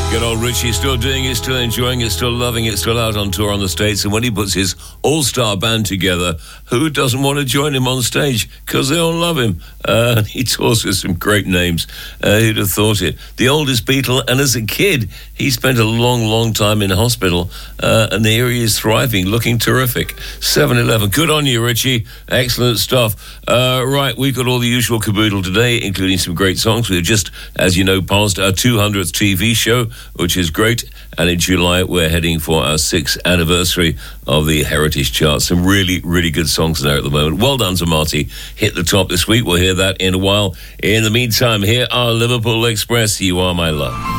Good old Richie, still doing it, still enjoying it, still loving it, still out on tour on the States. And when he puts his all-star band together, who doesn't want to join him on stage? Because they all love him. He tours with some great names. Who'd have thought it? The oldest Beatle, and as a kid, he spent a long, long time in hospital. And here he is thriving, looking terrific. 7-11. Good on you, Richie. Excellent stuff. Right, we've got all the usual caboodle today, including some great songs. We've just, as you know, passed our 200th TV show, which is great. And in July, we're heading for our 6th anniversary of the Heritage Chart. Some really, really good songs there at the moment. Well done to Marty. Hit the top this week. We'll hear that in a while. In the meantime, here are Liverpool Express. You Are My Love.